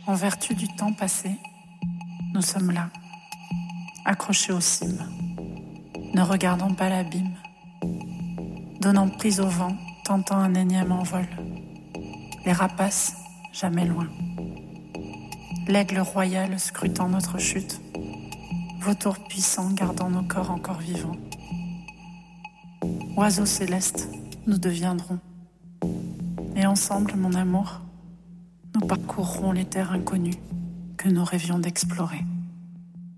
En vertu du temps passé, nous sommes là, accrochés aux cimes, ne regardant pas l'abîme, donnant prise au vent, tentant un énième envol. Les rapaces, jamais loin. L'aigle royal scrutant notre chute, vautour puissant gardant nos corps encore vivants. Oiseaux célestes, nous deviendrons. Et ensemble, mon amour, nous parcourrons les terres inconnues que nous rêvions d'explorer.